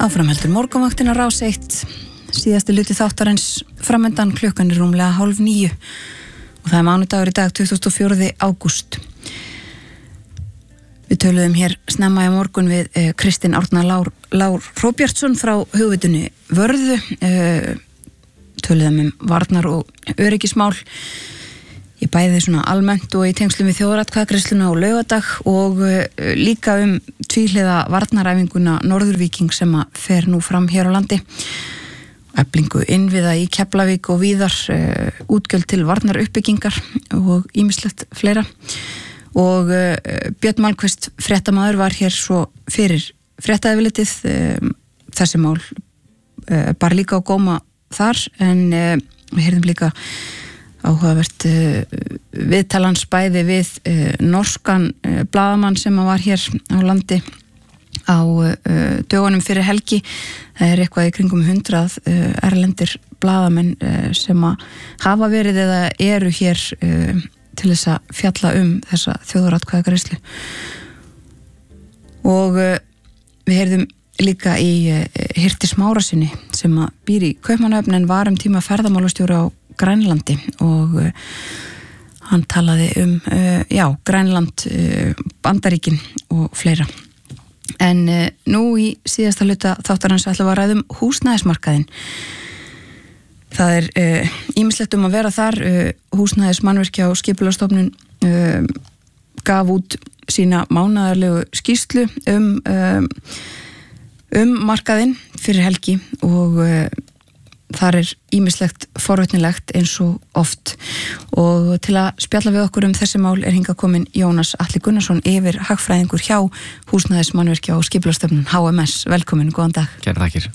Áframheldur morgunvaktin á Rás 1, síðasti hluti þáttarins framundan, klukkan rúmlega 8:30 og það mánudagur í dag, 24. ágúst. Við töluðum hér snemma í morgun við Kristinn Árna Lár Hróbjartsson frá hugvitinu Vörðu, töluðum varnar og öryggismál í bæði svona almennt og í tengslum við þjóðaratkvæðagreiðsluna á laugardag og líka tvíhliða varnaræfinguna Norðurvíking sem að fer nú fram hér á landi. Eflingu innviða í Keflavík og víðar, útgjöld til varnaruppbyggingar og ýmislegt fleira. Og Björn Malmquist fréttamaður var hér svo fyrir fréttaefilitið, þessi mál bara líka á góma þar, en við heyrðum líka áhugavert viðtalans bæði við norskan blaðamann sem var hér á landi á dögunum fyrir helgi. Það er eitthvað í kringum 100 erlendir blaðamenn sem að hafa verið eða eru hér til þess að fjalla þessa þjóðaratkvæðagreiðslu. Og við heyrðum líka í Hirti Smárasyni sem að býr í Kaupmannahöfn en var tíma ferðamálastjóri á Grænlandi og hann talaði Grænland, Bandaríkin og fleira. En nú í síðasta hluta þáttarins ætlum við að ræða húsnæðismarkaðinn. Það er ýmislegt að vera þar. Húsnæðismannvirkja og Skipulagsstofnun gaf út sína mánaðarlegu skýrslu markaðinn fyrir helgi og þar er ýmislegt forvitnilegt eins og oft, og til að spjalla við okkur þessi mál er hingað komin Jónas Atli Gunnarsson, yfir hagfræðingur hjá Húsnæðismannvirkja og Skipulagsstofnun HMS. Velkomin, góðan dag. Kærar þakkir.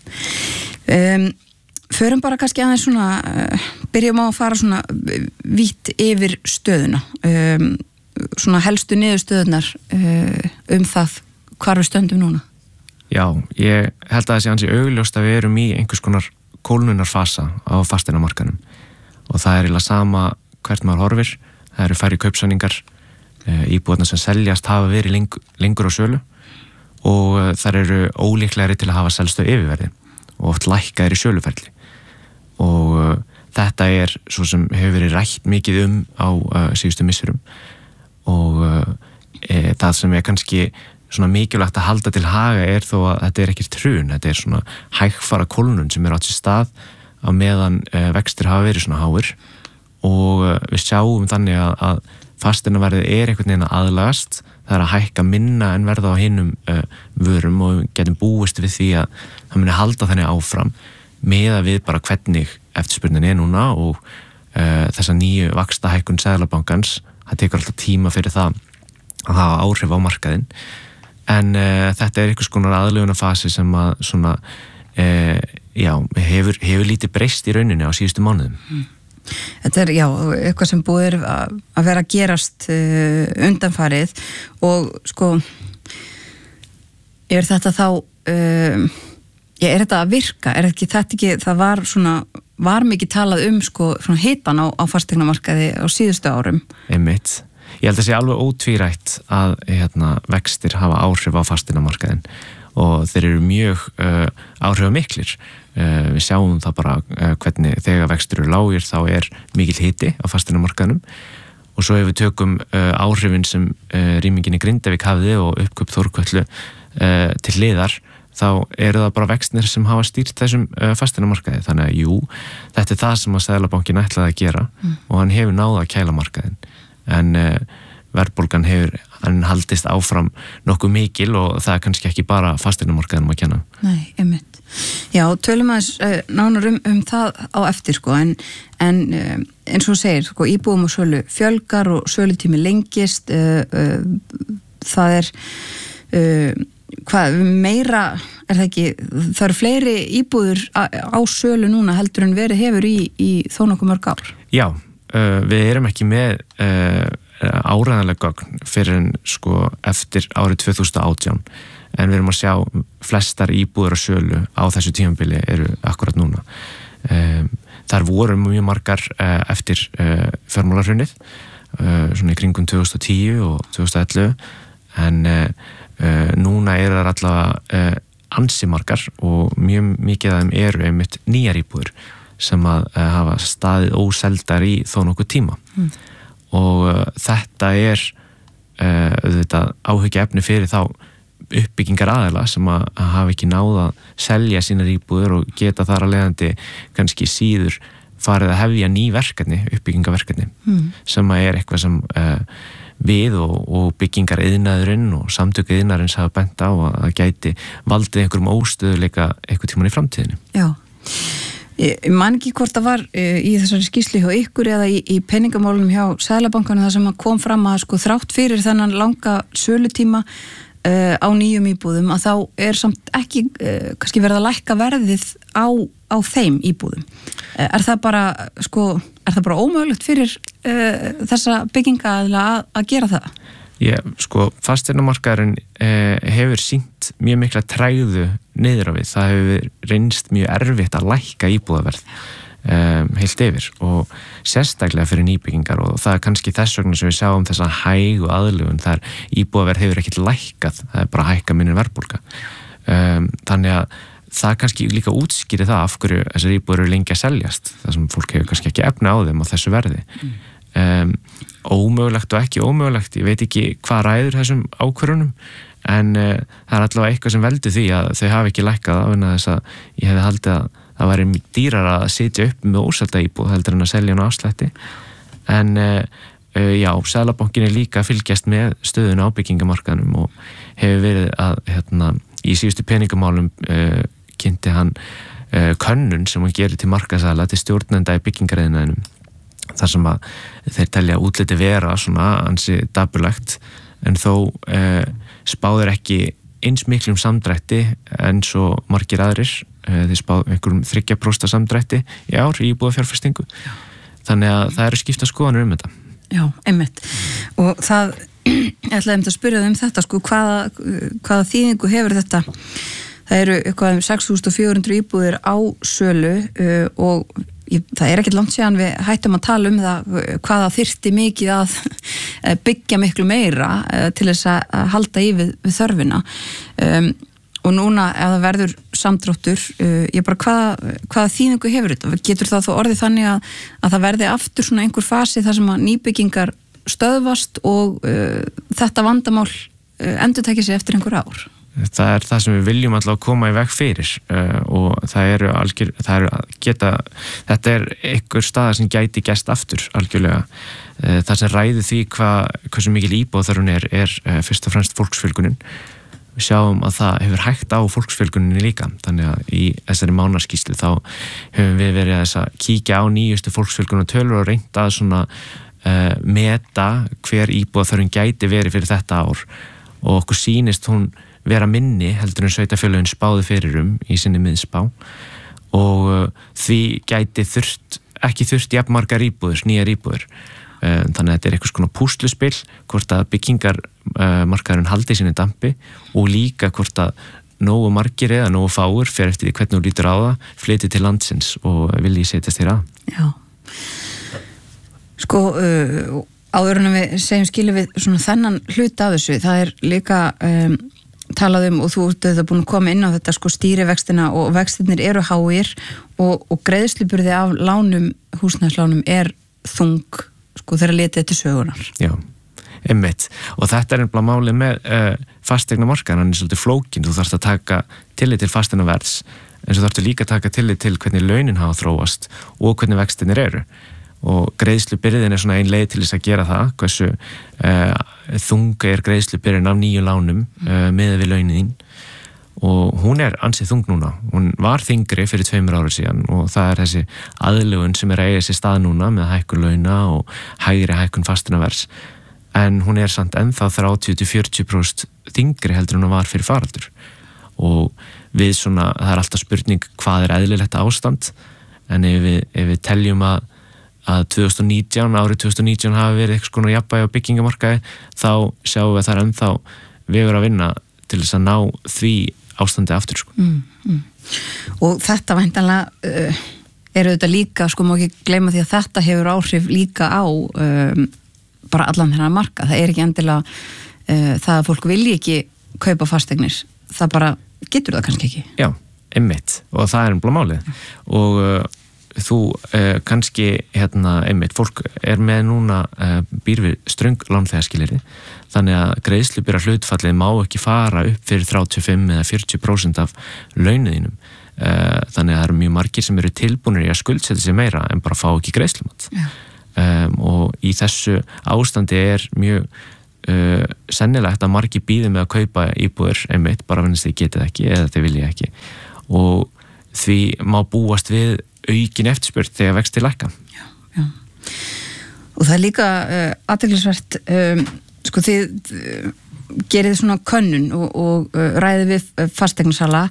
Förum bara kannski aðeins svona, byrjum á að fara svona vítt yfir stöðuna, svona helstu niðurstöðunar það hvar við stöndum núna. Já, ég held að það sé ansi augljóst að við erum í einhvers konar kólnunarfasa á fasteignamarkaðnum og það er eiginlega sama hvert maður horfir. Það eru færri kaupsamningar, íbúðarnir sem seljast hafa verið lengur á sölu og þær eru ólíklegri til að hafa selstu yfirverði og oft lækkaðir í söluferli, og þetta er svo sem hefur verið rætt mikið á síðustu misserum, og það sem er kannski svona mikilvægt að halda til haga er þó að þetta er ekkert hrun, þetta er svona hægfara kólnun sem átt sér stað á meðan vextir hafa verið svona háir, og við sjáum þannig að fasteignaverðið er einhvern veginn að aðlagast. Það er að hækka minna en verða á hinum vörum, og við getum búist við því að það muni halda þannig áfram meðan við bara hvernig eftirspurnin er núna, og þessa nýju vaxtahækkun Seðlabankans, það tekur alltaf tíma fyrir það að hafa áhrif á markaðinn. En þetta er einhvers konar aðlögunarfasi sem að svona, hefur lítið breyst í rauninni á síðustu mánuðum. Þetta er, eitthvað sem búið að vera að gerast undanfarið, og sko, er þetta þá, er þetta að virka? Er þetta ekki, það var mikið talað sko, svona hitan á fasteignamarkaði á síðustu árum? Einmitt. Ég held að sé alveg ótvírætt að vextir hafa áhrif á fasteignamarkaðinn og þeir eru mjög áhrifamiklir. Við sjáum það bara hvernig þegar vextir eru lágir þá er mikill hiti á fasteignamarkaðnum, og svo ef við tökum áhrifin sem rýmingin í Grindavík hafði og uppkaup Þórkötlu til hliðar, þá eru það bara vextir sem hafa stýrt þessum fasteignamarkaði. Þannig að þetta er það sem að Seðlabankinn ætlaði að gera og hann hefur náð að kæla markaðinn. En verðbólgan hefur haldist áfram nokkuð mikil, og það er kannski ekki bara fasteignamarkaðinum að kenna. Nei, einmitt. Já, tölum aðeins nánar það á eftir, sko, en eins og segir, sko, íbúum og sölu fjölgar og sölutími lengist, það er hvað meira, er það ekki, það eru fleiri íbúður á sölu núna heldur en verið hefur í þó nokkuð mörg ár. Já, við erum ekki með áræðanlega gögn fyrir en sko eftir árið 2018, en við erum að sjá flestar íbúður á sölu á þessu tímabili eru akkurat núna. Þar voru mjög margar eftir fjármálahrunið, svona í kringum 2010 og 2011, en núna eru þar allavega ansi margar og mjög mikið af þeim eru einmitt nýjar íbúðir sem að hafa staðið óseldar í þó nokkuð tíma og þetta auðvitað áhyggjuefni fyrir þá uppbyggingar aðila sem að hafa ekki náð að selja sínar íbúðir og geta þar að leiðandi kannski síður farið að hefja ný verkefni, uppbyggingaverkefni sem að eitthvað sem við og byggingar iðnaðurinn og samtök iðnaðurins hafa bent á að gæti valdið einhverjum óstöðuleika einhver tímann í framtíðinni. Já. Ég man ekki hvort það var í þessari skýrslu hjá ykkur eða í peningamálum hjá Seðlabankanum þar sem kom fram að sko þrátt fyrir þennan langa sölutíma á nýjum íbúðum að þá samt ekki kannski verið að lækka verðið á þeim íbúðum. Er það bara ómögulegt fyrir þessa byggingaaðila að gera það? Fasteignamarkaðurinn hefur sýnt mjög mikla tregðu niður á við. Það hefur reynst mjög erfitt að lækka íbúðaverð heilt yfir og sérstaklega fyrir nýbyggingar og það kannski þess vegna sem við sjáum þessa hægu aðlögun þar íbúðaverð hefur ekkert lækkað, það bara hækka minni verðbólga. Þannig að það kannski líka útskýri það af hverju þessar íbúðir eru lengi að seljast, það sem fólk hefur kannski ekki efni á þeim á þessu verði. Ómögulegt og ekki ómögulegt, ég veit ekki hvað ræður þessum ákvörunum en það allavega eitthvað sem veldur því að þau hafi ekki lækkað af en að þess að ég hefði haldið að það væri dýrara að sitja upp með óselda íbúð heldur en að selja hann á afslætti en Seðlabankinn líka að fylgjast með stöðuna á byggingamarkaðnum og hefur verið að í síðustu peningamálum kynnti hann könnun sem hann gerir til markaðsaðila til stjórnenda í byggingariðnaðinum þar sem að þeir telja útliti vera svona ansi dapurlegt en þó spáður ekki eins miklum samdrætti en svo margir aðrir þeir spáðu einhverjum 3% samdrætti í ár í íbúðafjárfestingu þannig að það eru skipta skoðanir þetta. Já, einmitt og það ætlaði að spyrja um þetta sko hvaða þýðingu hefur þetta það eru eitthvað 6.400 íbúðir á sölu og það ekkert langt síðan við hættum að tala um það hvaða þyrfti mikið að byggja miklu meira til þess að halda í við þörfina og núna ef það verður samdráttur hvaða þýðingu hefur þetta? Getur það þó orðið þannig að það verði aftur svona einhver fasi þar sem að nýbyggingar stöðvast og þetta vandamál endurtækir sig eftir einhver ár? Það er það sem við viljum alltaf koma í veg fyrir og þetta er einhver staða sem gæti gerst aftur algjörlega. Það sem ræði því hversu mikil íbúðaþörfin er fyrst og fremst fólksfjölgunin. Við sjáum að það hefur hægt á fólksfjölguninni líka, þannig að í þessari mánaskýrslu þá höfum við verið að kíkja á nýjustu fólksfjölgunartölur og reynda að svona meta hver íbúðaþörfin gæti verið fyrir þetta ár og okkur sýnist hún vera minni heldur en sveitarfélögin spáðu fyrir í sinni miðspá og því gæti ekki þurft jafnmargar íbúðir, nýjar íbúðir. Þannig að þetta er eitthvað svona púsluspil hvort að byggingarmarkaðurinn haldi sinni dampi og líka hvort að nógu margir eða nógu fáir fer eftir því hvernig þú lítur á það, flytji til landsins og vilji setjast þér að. Já. Sko, áður en við segjum skilið við svona þennan hluta af þessu, það er líka talað og þú ert þetta búin að koma inn á þetta sko stýrivextina og vextirnir eru háir og greiðsluburði af húsnæðislánum þung sko þegar litið til sögunar. Já, einmitt og þetta er nefnilega málið með fasteignamarkaðinn, hann svolítið flókin, þú þarfst að taka tillit til fasteignaverðs en svo þarftu líka að taka tillit til hvernig launin hafa þróast og hvernig vextirnir eru og greiðslubyrðin er svona ein leið til þess að gera það, hversu þunga greiðslubyrðin af nýju lánum með við launin þín og hún ansið þung núna, hún var þyngri fyrir 2 ára síðan og það er þessi aðlögun sem að eiga sér stað núna með hækkun launa og hægri hækkun fasteignaverðs en hún samt ennþá 30-40% þyngri heldur en hún var fyrir faraldur og við svona, það alltaf spurning hvað eðlilegt ástand en ef við teljum að árið 2019 hafi verið eitthvað svona jafnvægi á byggingamarkaði þá sjáum við að það ennþá vegur að vinna til þess að ná því ástandi aftur sko. Og þetta væntanlega auðvitað líka, sko má ekki gleyma því að þetta hefur áhrif líka á bara allan þennan markað, það ekki endilega það að fólk vilji ekki kaupa fasteignir, það bara getur það kannski ekki. Já, einmitt, og það er málið og þú kannski einmitt, fólk með núna býr við ströng lánþegaskilyrði þannig að greiðslubyrða hlutfallið má ekki fara upp fyrir 35 eða 40% af launuðinum þannig að það eru mjög margir sem eru tilbúnir í að skuldsetja sig meira en bara fá ekki greiðslumat og í þessu ástandi er mjög sennilegt að margir bíði með að kaupa íbúðir einmitt bara vegna þess að þið getið ekki eða þið vilja ekki og því má búast við aukin eftirspurn þegar vextir lækka. Já. Og það er líka athyglisvert sko þið gerið svona könnun og ræðið við fasteignasala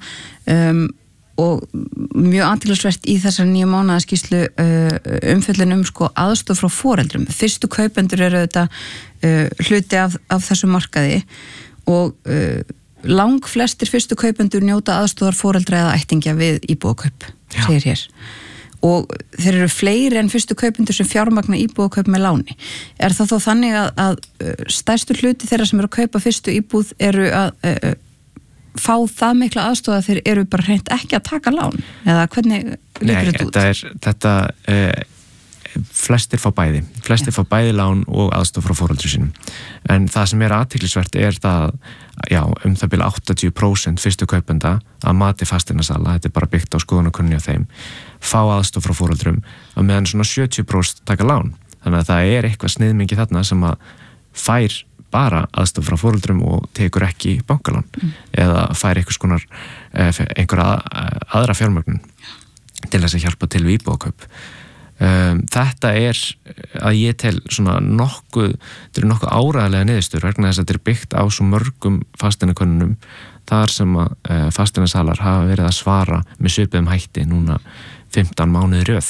og mjög athyglisvert í þessar 9 mánaða skýrslu umfjöllun sko aðstoð frá foreldrum. Fyrstu kaupendur eru þetta hluti af þessu markaði og langflestir fyrstu kaupendur njóta aðstoðar foreldra eða ættingja við íbúðakaup, segir hér. Og þeir eru fleiri en fyrstu kaupendur sem fjármagna íbúðakaup með láni. Er það þó þannig að stærstu hluti þeirra sem eru að kaupa fyrstu íbúð eru að fá það mikla aðstoð að þeir eru bara hreint ekki að taka lán? Eða hvernig lítur þetta út? Þetta flestir fá bæði lán og aðstoð frá foreldrum sínum. En það sem er athyglisvert er það, það byrja 80% fyrstu kaupenda að mati fasteignasala, þetta er bara byggt á skoðanakönnunni á þeim, fá aðstoð frá foreldrum að meðan svona 70% taka lán. Þannig að það er eitthvað sniðmengi þarna sem að fær bara aðstoð frá foreldrum og tekur ekki bankalán eða fær einhverja aðra fjármögnun til þess að hjálpa til við íbúðakaup. Þetta er að ég tel svona nokkuð áreiðanlega niðurstöður vegna þess að þetta er byggt á svo mörgum fasteignakönnunum þar sem að fasteignasalar hafa verið að svara með svipuðum hætti núna 15 mánuði röð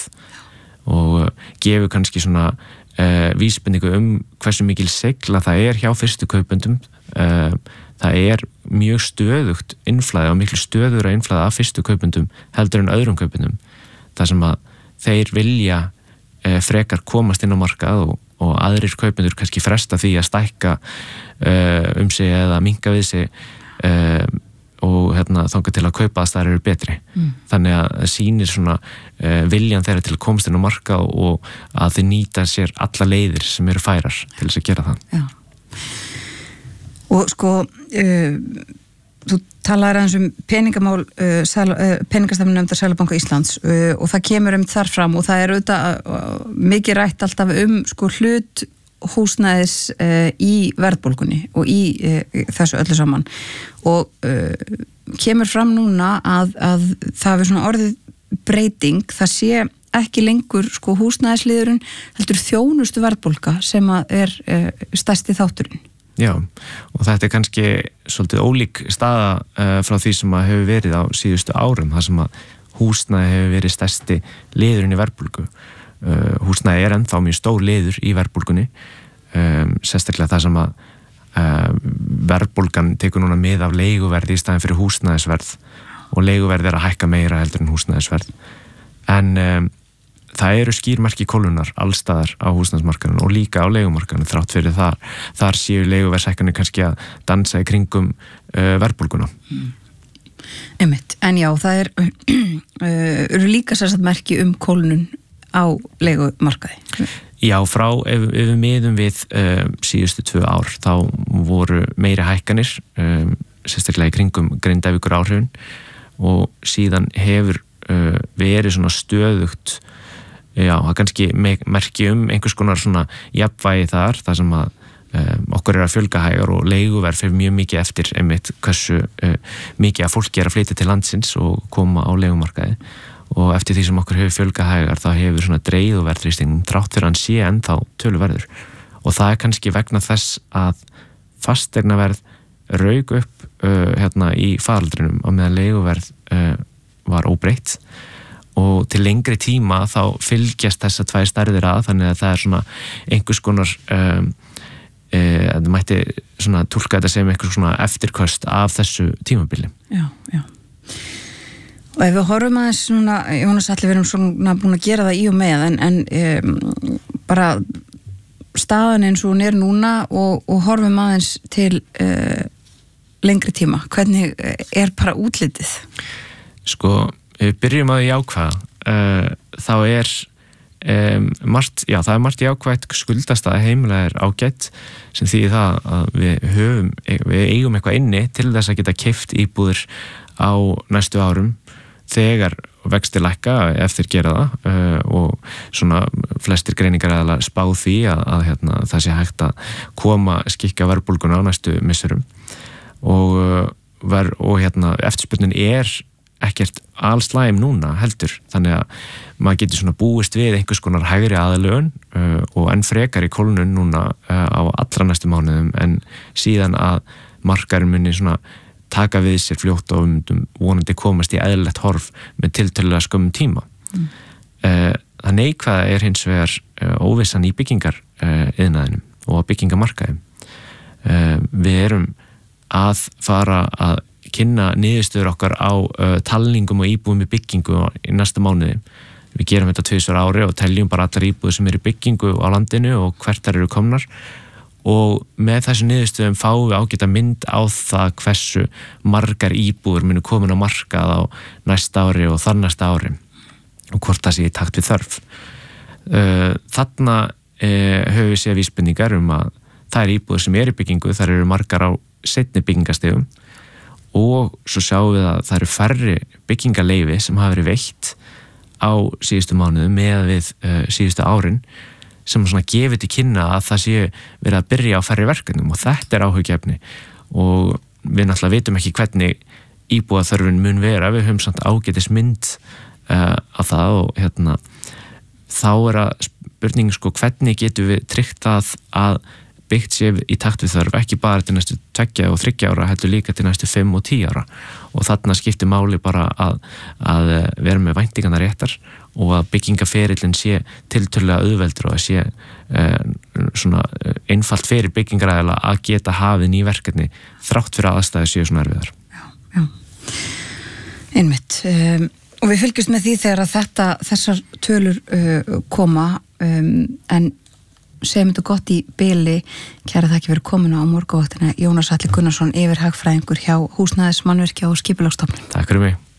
og gefur kannski svona vísbendingu hversu mikil segla það er hjá fyrstu kaupendum. Það er mjög stöðugt innflæði og miklu stöðugra innflæði af fyrstu kaupendum heldur en öðrum kaupendum þar sem að þeir vilja frekar komast inn á markað og aðrir kaupendur kannski fresta því að stækka sig eða minnka við sig og þangað til að kaupa að það eru betri. Þannig að það sýnir svona viljan þeirra til að komast inn á markað og að þeir nýta sér alla leiðir sem eru færar til þess að gera það. Já. Og sko þú talaði aðeins peningamál peningastefnunefndar Seðlabanka Íslands og það kemur þar fram og það er auðvitað mikið rætt alltaf sko hlut húsnæðis í verðbólgunni og í þessu öllu saman og kemur fram núna að það er svona orðið breyting, það sé ekki lengur sko húsnæðisliðurinn heldur þjónustu verðbólga sem að er stærsti þátturinn. Já, og þetta er kannski svolítið ólík staða frá því sem að hefur verið á síðustu árum, þar sem að húsnæði hefur verið stærsti liðurinn í verðbólgu. Húsnæði er ennþá mjög stór liður í verðbólgunni, sérstaklega það sem að verðbólgan tekur núna mið af leiguverði í staðin fyrir húsnæðisverð og leiguverði er að hækka meira heldur en húsnæðisverð. En það eru skýrmerki kólnunar allstaðar á húsnæðismarkaðinu og líka á leigumarkaðinu þrátt fyrir það. Þar séu leiguverðshækkanir kannski að dansa í kringum verðbólguna. Einmitt, en já, það eru líka sérstaklega merki kólnun á leigumarkaði. Já, ef við miðum við síðustu 2 ár, þá voru meiri hækkanir, sérstaklega í kringum Grindavíkur áhrifin og síðan hefur verið svona stöðugt það kannski merki einhvers konar svona jafnvægi þar sem að okkur er að fjölga hægar og leiguverð fyrir mjög mikið eftir einmitt hversu mikið að fólki er að flytja til landsins og koma á leigumarkaði og eftir því sem okkur hefur fjölga hægar þá hefur svona dreigð og verðþrýstingum þrátt fyrir hann sé ennþá töluverður og það er kannski vegna þess að fasteignaverð rauk upp í faraldrinum og meðan leiguverð var óbreytt og til lengri tíma þá fylgjast þessar 2 stærðir að þannig að það er svona einhvers konar það mætti svona túlka þetta sem einhvers svona eftirköst af þessu tímabili. Já. Og ef við horfum aðeins núna, Jónas allir verðum svona búin að gera það í og með en bara staðan eins og hún er núna og horfum aðeins til lengri tíma? Hvernig bara útlitið? Sko, við byrjum að jákvæða. Þá margt jákvætt, skuldastaða heimilega ágætt, sem þýðir það að við eigum eitthvað inni til þess að geta keypt íbúðir á næstu árum þegar vextir lækka ef þeir gera það og svona flestir greiningar aðalega spá því að það sé hægt að skikka verðbólguna á næstu misserum og eftirspurnin ekkert allslæm núna heldur, þannig að maður getur svona búist við einhvers konar hægri aðlögun og enn frekar í kólnun núna á allra næstu mánuðum en síðan að markaðurinn muni svona taka við sér fljótt og vonandi komast í eðlilegt horf með tiltölulega skömmum tíma. Það neikvæða hins vegar óvissan í byggingar iðnaðinum og byggingamarkaðum. Við erum að fara að kynna niðurstöður okkar á talningum og íbúðum í byggingu í næsta mánuði. Við gerum þetta 2 ári og teljum bara allar íbúður sem eru í byggingu á landinu og hvert þær eru komnar og með þessu niðurstöðum fáum við ágæta mynd á það hversu margar íbúður munu komin á markað á næsta ári og þar næsta ári og hvort það sé í takt við þörf. Þarna höfum við séð vísbendingar að þær íbúður sem eru í byggingu, þær eru margar á seinni byggingastigum og svo sjáum við að það eru færri byggingaleyfi sem hafa verið veitt á síðustu mánuðum með við síðustu árin sem svona gefið til kynna að það sé verið að byrja á færri verkefnum og þetta áhugjefni og við náttúrulega vitum ekki hvernig íbúðaþörfin mun vera, við höfum samt ágætis mynd á það og þá að spurning hvernig getum við tryggt að byggt sé í takt við þörf, ekki bara til næstu 2 og 3 ára, heldur líka til næstu 5 og 10 ára og þarna skiptir máli bara að vera með væntingarnar réttar og að byggingaferillin sé tiltölulega auðveldur og að sé svona einfalt fyrir byggingaraðila að geta hafið ný verkefni þrátt fyrir aðstæður séu svona erfiðar. Já. Einmitt. Og við fylgjumst með því þegar að þessar tölur koma en segjum þetta gott í bili. Kæra þakki fyrir komuna á morgunvaktina Jónas Atli Gunnarsson, yfirhagfræðingur hjá Húsnæðismannvirkja og Skipulagsstofnun. Takk fyrir mig.